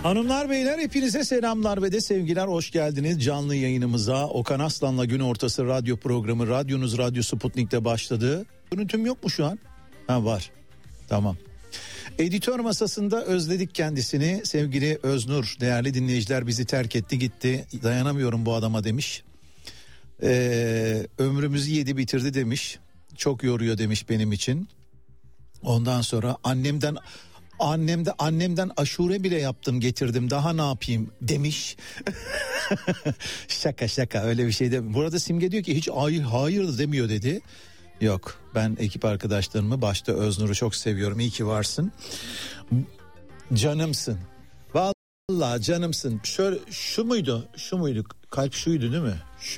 Hanımlar beyler hepinize selamlar ve de sevgiler, hoş geldiniz canlı yayınımıza. Okan Aslan'la gün ortası radyo programı, radyonuz Radyo Sputnik'te başladı. Görüntüm yok mu şu an? Ha, var, tamam. Editör masasında özledik kendisini. Sevgili Öznur, değerli dinleyiciler, bizi terk etti gitti, dayanamıyorum bu adama demiş. Ömrümüzü yedi bitirdi demiş, çok yoruyor demiş benim için. Ondan sonra annemden aşure bile yaptım getirdim, daha ne yapayım demiş. şaka öyle bir şey de. Burada Simge diyor ki hiç hayır demiyor dedi. Yok, ben ekip arkadaşlarımı, başta Öznur'u çok seviyorum, iyi ki varsın. Canımsın. Vallahi canımsın. Şöyle şu muydu? Kalp şuydu değil mi?